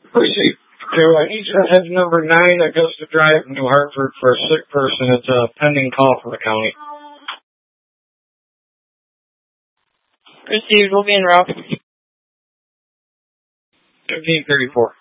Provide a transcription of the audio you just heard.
Received. So I need to have number 9 Augusta Drive, New Hartford, for a sick person. It's a pending call for the county. Received. We'll be en route. 1534.